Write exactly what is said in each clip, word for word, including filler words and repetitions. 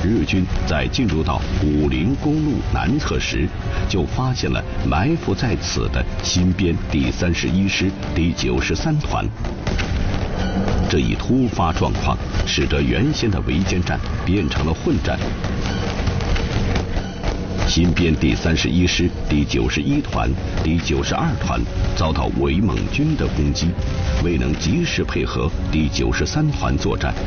日军在进入到武陵公路南侧时，就发现了埋伏在此的新编第三十一师第九十三团。这一突发状况使得原先的围歼战变成了混战。新编第三十一师第九十一团、第九十二团遭到伪蒙军的攻击，未能及时配合第九十三团作战。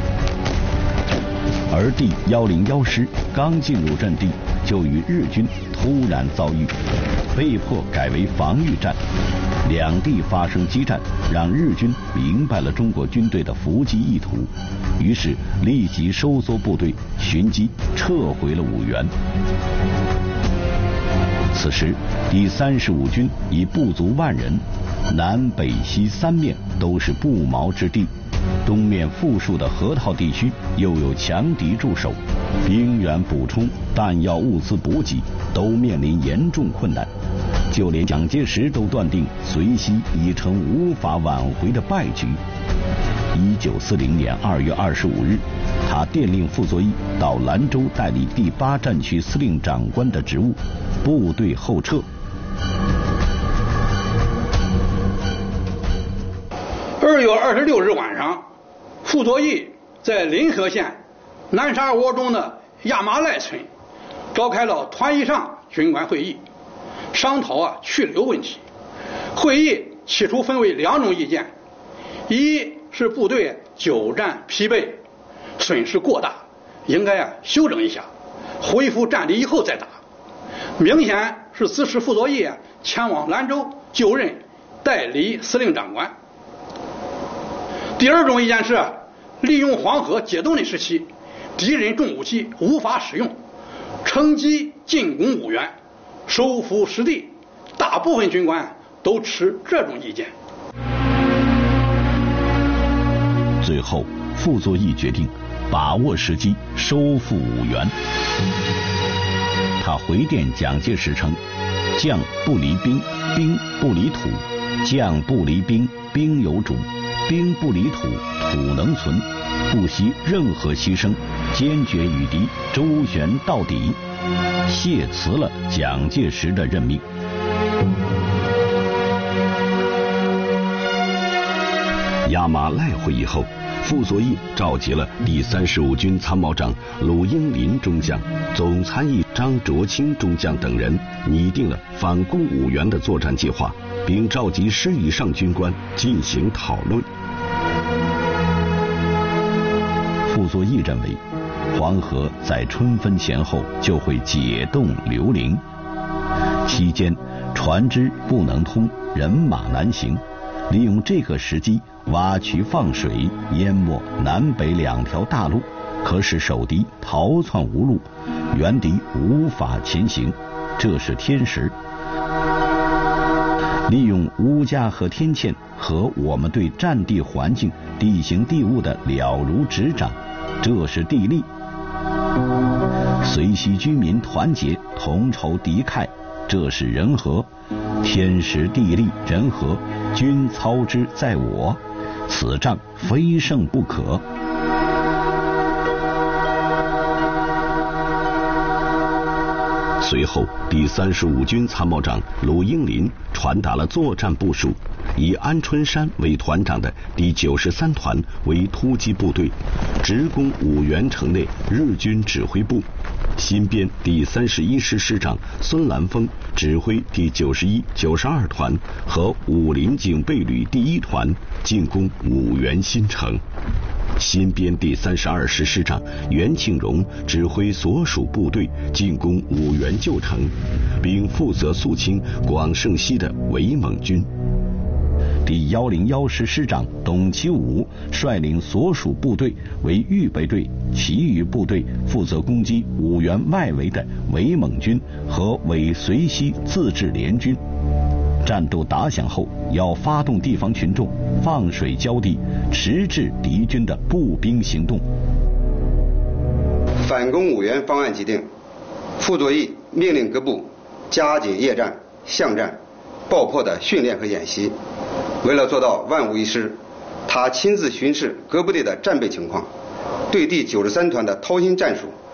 而第一零一师刚进入阵地，就与日军突然遭遇，被迫改为防御战。两地发生激战，让日军明白了中国军队的伏击意图，于是立即收缩部队，寻机撤回了五原。此时，第三十五军已不足万人，南北西三面都是不毛之地，东面富庶的河套地区又有强敌驻守，兵源补充、弹药物资补给都面临严重困难。就连蒋介石都断定绥西已成无法挽回的败局。一九四零年二月二十五日，他电令傅作义到兰州代理第八战区司令长官的职务，部队后撤。 二月二十六日晚上，傅作义在临河县南沙窝中的亚麻赖村召开了团以上军官会议，商讨啊去留问题。会议起初分为两种意见，一是部队久战疲惫，损失过大，应该啊休整一下，恢复战力以后再打。明显是支持傅作义前往兰州就任代理司令长官。第二种意见是利用黄河解冻的时期，敌人重武器无法使用，乘机进攻五原，收复失地。大部分军官都持这种意见。 最后，傅作义决定把握时机收复五原。他回电蒋介石称：“将不离兵，兵不离土；将不离兵，兵有主；兵不离土，土能存。不惜任何牺牲，坚决与敌周旋到底。”谢辞了蒋介石的任命。亚马赖会议后，傅作义召集了第三十五军参谋长鲁英林中将、总参议张卓清中将等人，拟定了反攻五原的作战计划，并召集师以上军官进行讨论。傅作义认为，黄河在春分前后就会解冻流陵，期间船只不能通，人马难行，利用这个时机挖渠放水，淹没南北两条大路，可使守敌逃窜无路，原敌无法前行，这是天时。利用乌家河天堑和我们对战地环境、地形地物的了如指掌，这是地利。绥西居民团结，同仇敌忾，这是人和。天时地利人和，均操之在我，此仗非胜不可。随后，第三十五军参谋长鲁英林传达了作战部署，以安春山为团长的第九十三团为突击部队，直攻五原城内日军指挥部。新编第三十一师师长孙兰峰指挥第九十一、九十二团和武林警备旅第一团进攻五原新城。新编第三十二师师长袁庆荣指挥所属部队进攻五原旧城，并负责肃清广胜西的伪蒙军。第一零一师师长董其武率领所属部队为预备队，其余部队负责攻击五原外围的伪蒙军和伪绥西自治联军。战斗打响后，要发动地方群众放水浇地，迟滞敌军的步兵行动。 反攻五原方案既定，傅作义命令各部加紧夜战、巷战、爆破的训练和演习。为了做到万无一失，他亲自巡视各部队的战备情况，对第九十三团的掏心战术